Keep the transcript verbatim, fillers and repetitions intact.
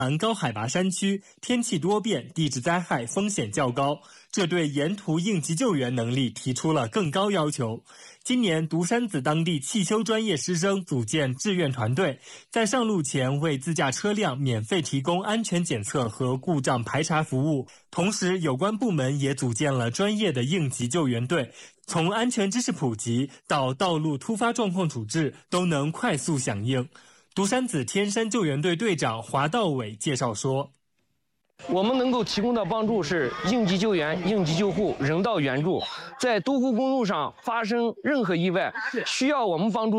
高海拔山区，天气多变，地质灾害风险较高，这对沿途应急救援能力提出了更高要求。今年，独山子当地汽修专业师生组建志愿团队，在上路前为自驾车辆免费提供安全检测和故障排查服务。同时，有关部门也组建了专业的应急救援队，从安全知识普及到道路突发状况处置，都能快速响应。独山子天山救援队队长华道伟介绍说， 我们能够提供的帮助是应急救援、应急救护、人道援助。在独库公路上发生任何意外，需要我们帮助